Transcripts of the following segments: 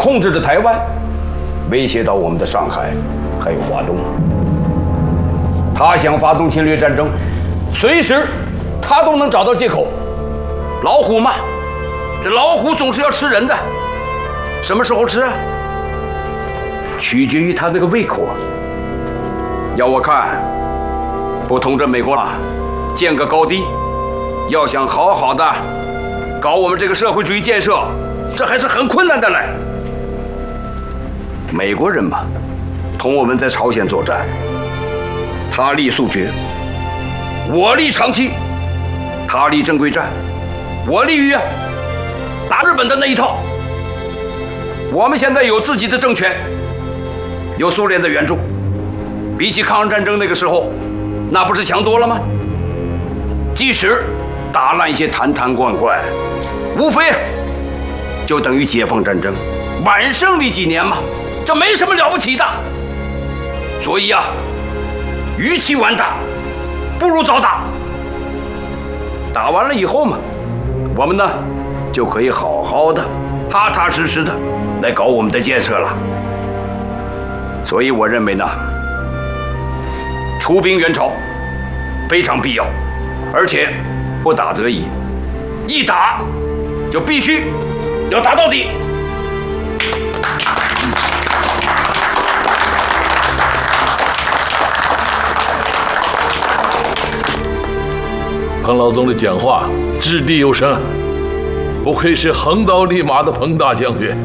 控制着台湾，威胁到我们的上海，还有华东。他想发动侵略战争，随时他都能找到借口。老虎嘛，这老虎总是要吃人的，什么时候吃啊？取决于他这个胃口啊。要我看，不同着美国了，建个高低，要想好好的搞我们这个社会主义建设，这还是很困难的嘞。美国人嘛，同我们在朝鲜作战，他立速决，我立长期，他立正规战，我立于打日本的那一套。我们现在有自己的政权，有苏联的援助，比起抗日战争那个时候，那不是强多了吗？即使打烂一些坛坛罐罐，无非就等于解放战争晚胜利几年嘛，这没什么了不起的。所以与其晚打，不如早打。打完了以后嘛，我们呢就可以好好的、踏踏实实的来搞我们的建设了。所以我认为呢，出兵援朝非常必要，而且不打则已，一打就必须要打到底。 彭老总的讲话掷地有声，不愧是横刀立马的彭大将军。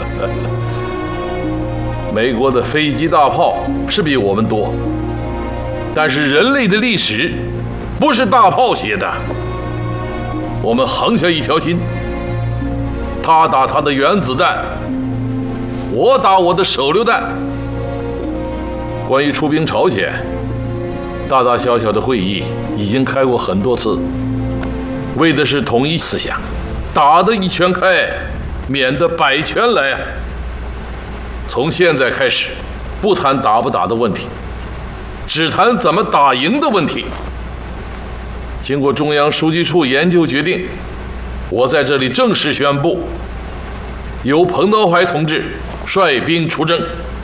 美国的飞机大炮是比我们多，但是人类的历史不是大炮写的。我们横下一条心，他打他的原子弹，我打我的手榴弹。关于出兵朝鲜，大大小小的会议已经开过很多次，为的是统一思想，打得一拳开，免得百拳来啊。从现在开始，不谈打不打的问题，只谈怎么打赢的问题。经过中央书记处研究决定，我在这里正式宣布，由彭德怀同志率兵出征。